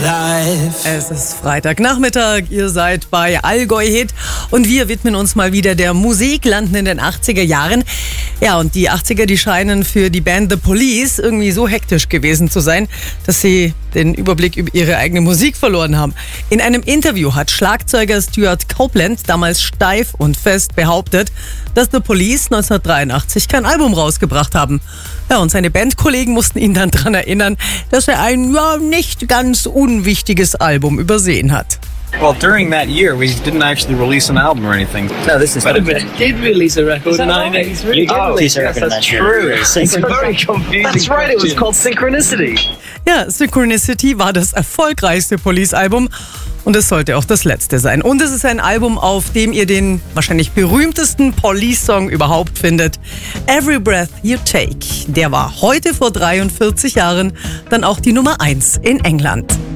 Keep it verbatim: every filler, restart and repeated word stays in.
life. Es ist Freitagnachmittag, ihr seid bei Allgäu Hit und wir widmen uns mal wieder der Musik, landen in den achtziger Jahren. Ja, und die achtziger, die scheinen für die Band The Police irgendwie so hektisch gewesen zu sein, dass sie den Überblick über ihre eigene Musik verloren haben. In einem Interview hat Schlagzeuger Stuart Copeland damals steif und fest behauptet, dass The Police neunzehnhundertdreiundachtzig kein Album rausgebracht haben. Ja, und seine Bandkollegen mussten ihn dann daran erinnern, dass er ein ja, nicht ganz unwichtiges Album übersehen hat. Well, during that year, we didn't actually release an album or anything. No, this is. But we did release a record in nine eighty-three. You did Oh, release a yes, record in that's that year. true. It's It's very confusing. That's right, it was question. called Synchronicity. Ja, Synchronicity war das erfolgreichste Police-Album und es sollte auch das letzte sein. Und es ist ein Album, auf dem ihr den wahrscheinlich berühmtesten Police-Song überhaupt findet. Every Breath You Take. Der war heute vor dreiundvierzig Jahren dann auch die Nummer eins in England.